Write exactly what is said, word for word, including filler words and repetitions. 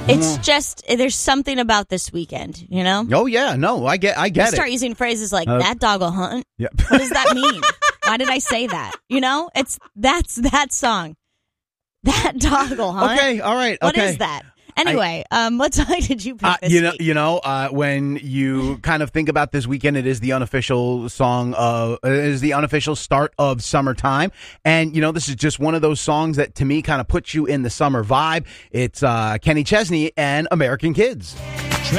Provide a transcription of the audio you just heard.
It's just, there's something about this weekend, you know? Oh, yeah. No, I get I get I it. start using phrases like, Uh, that dog will hunt. Yeah. What does that mean? Why did I say that? You know? It's, that's that song. That dog will hunt. Okay, all right. What okay. is that? Anyway, I, um, what song did you pick Uh, this you know, week? you know, uh, when you kind of think about this weekend, it is the unofficial song of, it is the unofficial start of summertime. And, you know, this is just one of those songs that to me kind of puts you in the summer vibe. It's uh, Kenny Chesney and American Kids.